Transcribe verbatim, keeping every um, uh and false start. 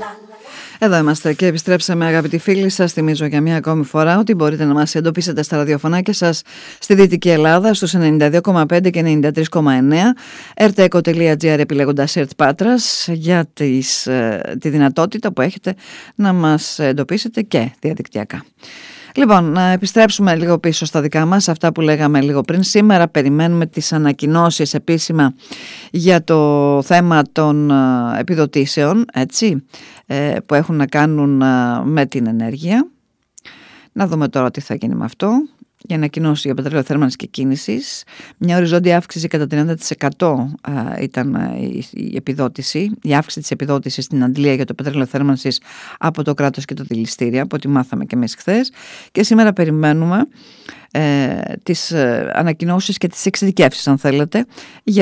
Εδώ είμαστε και επιστρέψαμε, αγαπητοί φίλοι. Σας θυμίζω για μια ακόμη φορά ότι μπορείτε να μας εντοπίσετε στα ραδιοφωνάκια σας στη Δυτική Ελλάδα στους ενενήντα δύο κόμμα πέντε και ενενήντα τρία κόμμα εννέα, ερτέκο τελεία τζι άρ επιλέγοντας ΕΡΤ Πάτρας, για τις, τη δυνατότητα που έχετε να μας εντοπίσετε και διαδικτυακά. Λοιπόν, να επιστρέψουμε λίγο πίσω στα δικά μας, αυτά που λέγαμε λίγο πριν. Σήμερα περιμένουμε τις ανακοινώσεις επίσημα για το θέμα των επιδοτήσεων, έτσι, που έχουν να κάνουν με την ενέργεια. Να δούμε τώρα τι θα γίνει με αυτό. Η ανακοινώση για πετρέλαιο θέρμανσης και κίνησης. Μια οριζόντια αύξηση κατά τριάντα τοις εκατό ήταν η επιδότηση, η αύξηση της επιδότησης στην αντλία για το πετρέλαιο θέρμανσης από το κράτος και το δηληστήρια, από ό,τι μάθαμε και εμείς χθες. Και σήμερα περιμένουμε ε, τις ανακοινώσεις και τις εξειδικεύσεις, αν θέλετε, για